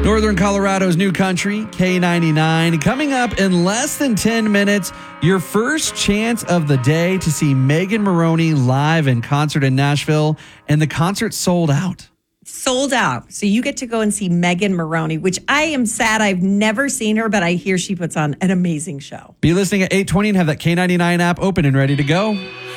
Northern Colorado's new country, K99. Coming up in less than 10 minutes, your first chance of the day to see Megan Moroney live in concert in Nashville, and the concert sold out. Sold out. So you get to go and see Megan Moroney, which I am sad I've never seen her, but I hear she puts on an amazing show. Be listening at 8:20 and have that K99 app open and ready to go.